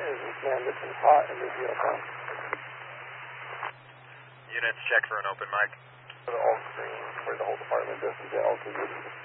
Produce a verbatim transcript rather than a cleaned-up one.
Is this man looking hot in this vehicle? Units check for an open mic. For the all screen for the whole department, this is the L T V.